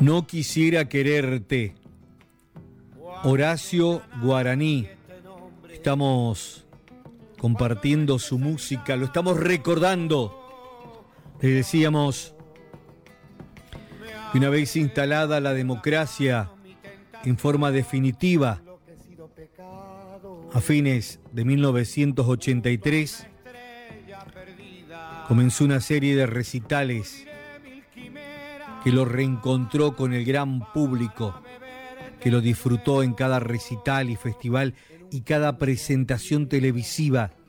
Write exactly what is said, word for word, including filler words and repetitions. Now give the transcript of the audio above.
No quisiera quererte. Horacio Guaraní. Estamos compartiendo su música, lo estamos recordando. Le decíamos que una vez instalada la democracia en forma definitiva, a fines de mil novecientos ochenta y tres, comenzó una serie de recitales que lo reencontró con el gran público, que lo disfrutó en cada recital y festival y cada presentación televisiva